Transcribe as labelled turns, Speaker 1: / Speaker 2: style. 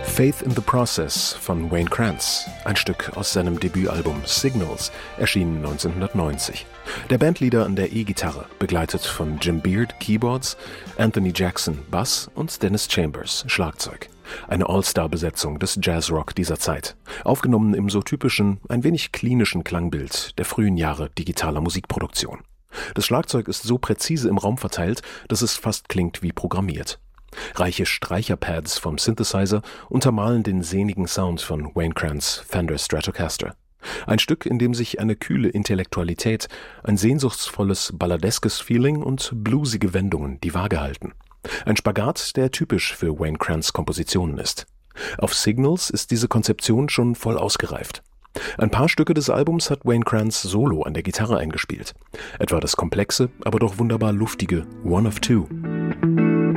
Speaker 1: Faith in the Process von Wayne Krantz, ein Stück aus seinem Debütalbum Signals, erschienen 1990. Der Bandleader an der E-Gitarre, begleitet von Jim Beard, Keyboards, Anthony Jackson, Bass und Dennis Chambers, Schlagzeug. Eine All-Star-Besetzung des Jazzrock dieser Zeit, aufgenommen im so typischen, ein wenig klinischen Klangbild der frühen Jahre digitaler Musikproduktion. Das Schlagzeug ist so präzise im Raum verteilt, dass es fast klingt wie programmiert. Reiche Streicherpads vom Synthesizer untermalen den sehnigen Sound von Wayne Krantz' Fender Stratocaster. Ein Stück, in dem sich eine kühle Intellektualität, ein sehnsuchtsvolles, balladeskes Feeling und bluesige Wendungen die Waage halten. Ein Spagat, der typisch für Wayne Krantz' Kompositionen ist. Auf Signals ist diese Konzeption schon voll ausgereift. Ein paar Stücke des Albums hat Wayne Krantz solo an der Gitarre eingespielt. Etwa das komplexe, aber doch wunderbar luftige One of Two.